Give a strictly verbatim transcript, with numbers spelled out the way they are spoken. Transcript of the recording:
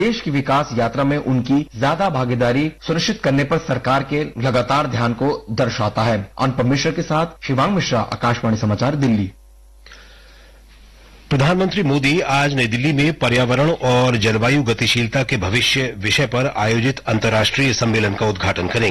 देश की विकास यात्रा में उनकी ज्यादा भागीदारी सुनिश्चित करने पर सरकार के लगातार ध्यान को दर्शाता है। अनुपम मिश्र के साथ शिवांग मिश्रा, आकाशवाणी समाचार, दिल्ली। प्रधानमंत्री मोदी आज नई दिल्ली में पर्यावरण और जलवायु गतिशीलता के भविष्य विषय पर आयोजित अंतर्राष्ट्रीय सम्मेलन का उद्घाटन करेंगे।